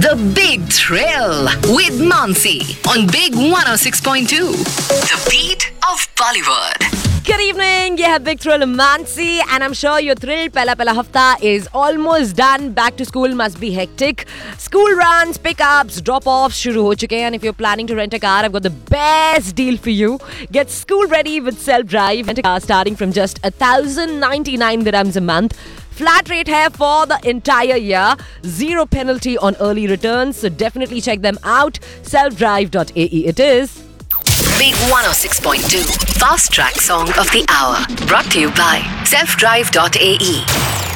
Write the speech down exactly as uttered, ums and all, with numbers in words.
The Big Thrill with Mansi on Big one oh six point two. The beat of Bollywood. Good evening, ये है Big Thrill Mansi and I'm sure you're thrilled. पहला पहला हफ्ता is almost done. Back to school must be hectic. School runs, pickups, drop-offs शुरू हो चुके हैं and if you're planning to rent a car, I've got the best deal for you. Get school ready with self-drive. Rent a car starting from just one thousand ninety-nine dirhams a month. Flat rate hai for the entire year. Zero penalty on early returns. So definitely check them out. self drive dot a e it is. Big one oh six point two. Fast Track Song of the Hour. Brought to you by self drive dot a e.